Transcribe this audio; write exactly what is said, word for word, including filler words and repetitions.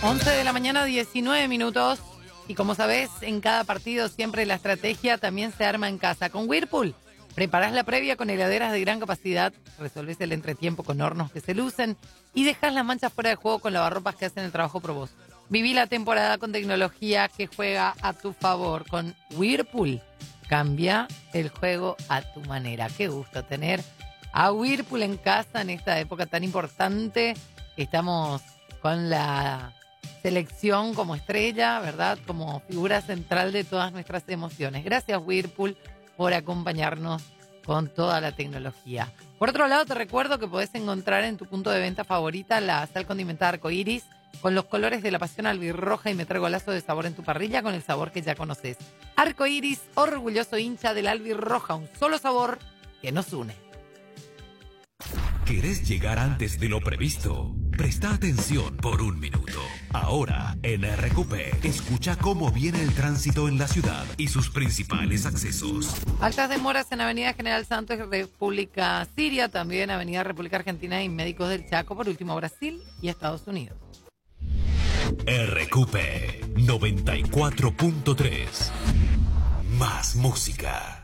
once de la mañana, diecinueve minutos. Y como sabés, en cada partido siempre la estrategia también se arma en casa. Con Whirlpool, preparás la previa con heladeras de gran capacidad, resolvés el entretiempo con hornos que se lucen y dejás las manchas fuera de juego con lavarropas que hacen el trabajo por vos. Viví la temporada con tecnología que juega a tu favor. Con Whirlpool, cambia el juego a tu manera. Qué gusto tener a Whirlpool en casa en esta época tan importante. Estamos con la selección como estrella, ¿verdad? Como figura central de todas nuestras emociones. Gracias, Whirlpool, por acompañarnos con toda la tecnología. Por otro lado, te recuerdo que podés encontrar en tu punto de venta favorita la sal condimentada arcoíris con los colores de la pasión albirroja y meter golazo de sabor en tu parrilla con el sabor que ya conoces. Arcoíris, orgulloso hincha del albirroja, un solo sabor que nos une. ¿Querés llegar antes de lo previsto? Presta atención por un minuto. Ahora, en R Q P, escucha cómo viene el tránsito en la ciudad y sus principales accesos. Altas demoras en Avenida General Santos y República Siria, también Avenida República Argentina y Médicos del Chaco, por último Brasil y Estados Unidos. R Q P noventa y cuatro punto tres. Más música.